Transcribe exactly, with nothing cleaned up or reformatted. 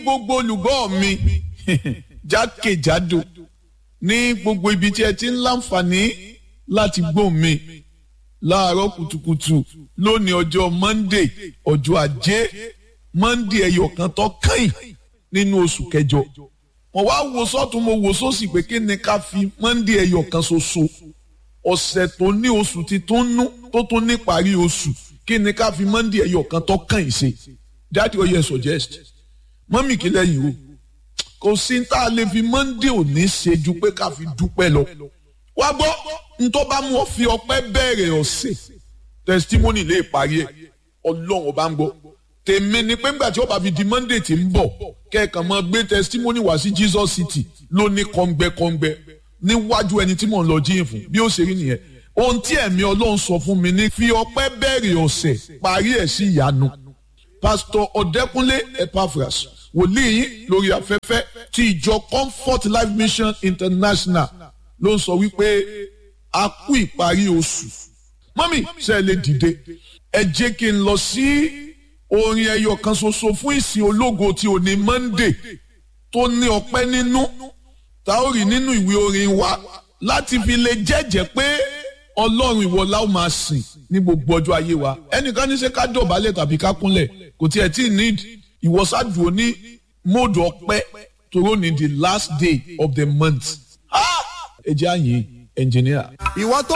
gbogbo olùgbọ́ mi jákèjádò ní gbogbo ibi tí ẹ ti ń láǹfààní láti gbọ́ mi láàárọ̀ kùtùkùtù lónìí ọjọ́ Monday ọjọ́ ajé Monday ẹyọ kan tó kàn nínú oṣù kẹjọ mo wá wo sọ́tún mo wo sósì pé kí ni ká fi Monday ẹyọ kan ṣoṣo ọ̀sẹ̀ tó ní oṣù ti tó nú tó tún ní parí oṣù kí ni ká fi Monday ẹyọ kan tó kàn ṣe that way you suggest mọ́mì kí lẹ́yìn o kò sí tá a lè fi Monday òní ṣe ju pé ká fi dúpẹ́ lọ wá gbọ́ ntọ́ bá mú ọ fi ọpẹ́ bẹ̀rẹ̀ ọ̀sẹ̀ testimony lè parí ẹ̀ ọlọ́run ọba ń gbọ́ tèmi ni pé ńgbà tí ó bá fi di Monday tí ń bọ̀ kẹ́ẹ̀kan máa gbé testimony wá sí Jesus City lóní kọ́ngbẹ́kọ́ngbẹ́ níwájú ẹni tí mò ń lọ jíyìn fún bí ó ṣe rí nìyẹn ohun tí ẹ̀mí ọlọ́run sọ fún mi ní fi ọpẹ́ bẹ̀rẹ̀ ọ̀sẹ̀ parí ẹ̀ sí ìyanu Pastor Ọ̀dẹ́kúnlé Epaphras wòlíì yín lórí afẹ́fẹ́ ti ìjọ Comfort Life Mission International ló ń sọ wípé a kú ìparí oṣù mọ́mì ṣe lè dìde ẹ jẹ́ kí n lọ sí orin ẹyọ kan ṣoṣo fún ìsìn ológo tí ò ní Monday tó ní ọpẹ́ nínú tá ó rí nínú ìwé orin wa láti fi lè jẹ́jẹ́ pé ọlọ́run ìwọ la ó máa sìn ní gbogbo ọjọ́ ayé wa ẹnìkan ní ṣe ká dọ̀bálẹ̀ tàbí ká kúnlẹ̀ kò tiẹ̀ tí ì need ìwọ́sàdùn ní móòdù ọpẹ́ tóró ní the last day of the month ẹ jẹ́ àyìn engineer. ìwọ tó